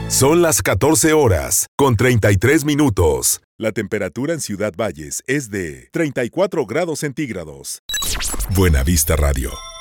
Son las 14 horas, con 33 minutos. La temperatura en Ciudad Valles es de 34 grados centígrados. Buena Vista Radio.